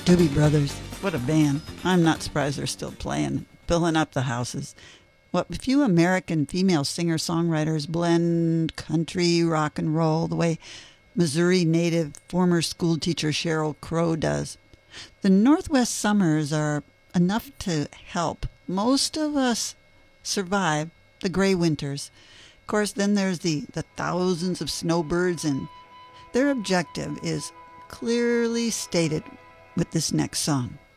Doobie Brothers, what a band. I'm not surprised they're still playing, filling up the houses. What few American female singer-songwriters blend country, rock and roll the way Missouri native former schoolteacher Sheryl Crow does. The Northwest summers are enough to help most of us survive the gray winters. Of course, then there's the thousands of snowbirds, and their objective is clearly stated with this next song.